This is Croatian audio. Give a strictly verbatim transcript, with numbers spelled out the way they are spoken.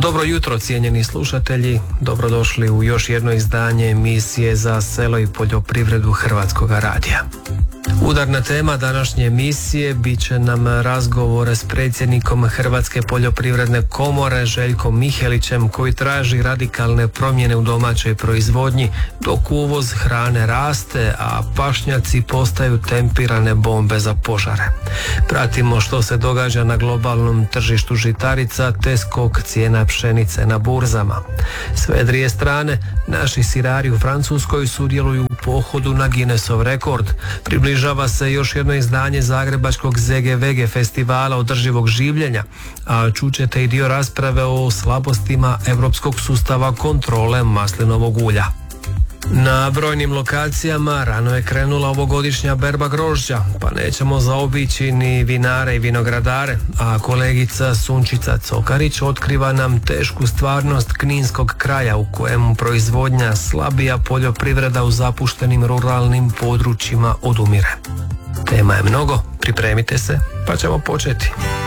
Dobro jutro, cijenjeni slušatelji, dobrodošli u još jedno izdanje emisije za selo i poljoprivredu Hrvatskog radija. Udarna tema današnje emisije bit će nam razgovor s predsjednikom Hrvatske poljoprivredne komore Željkom Mihelićem, koji traži radikalne promjene u domaćoj proizvodnji dok uvoz hrane raste, a pašnjaci postaju tempirane bombe za požare. Pratimo što se događa na globalnom tržištu žitarica te skok cijena pšenice na burzama. S vedrije strane, naši sirari u Francuskoj sudjeluju u pohodu na Guinnessov rekord. Približava se još jedno izdanje Zagrebačkog Z G V G festivala održivog življenja, a čućete i dio rasprave o slabostima europskog sustava kontrole maslinovog ulja. Na brojnim lokacijama rano je krenula ovogodišnja berba grožđa, pa nećemo zaobići ni vinare i vinogradare, a kolegica Sunčica Cokarić otkriva nam tešku stvarnost kninskog kraja u kojem proizvodnja slabija poljoprivreda u zapuštenim ruralnim područjima odumire. Tema je mnogo, pripremite se, pa ćemo početi.